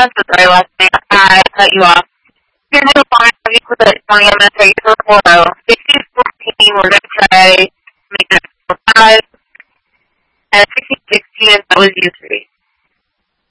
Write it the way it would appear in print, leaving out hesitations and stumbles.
I'm so sorry, Leslie. I cut you off. Here's the point of you quit telling I'm going to take your photo. 1614, we're going to try to make that 5. And 1616, that was U3.